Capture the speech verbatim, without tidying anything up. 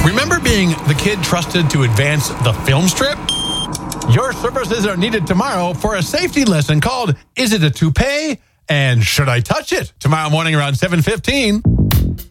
Remember being the kid trusted to advance the film strip? Your services are needed tomorrow for a safety lesson called Is It a Toupee? And Should I Touch It? Tomorrow morning around seven fifteen.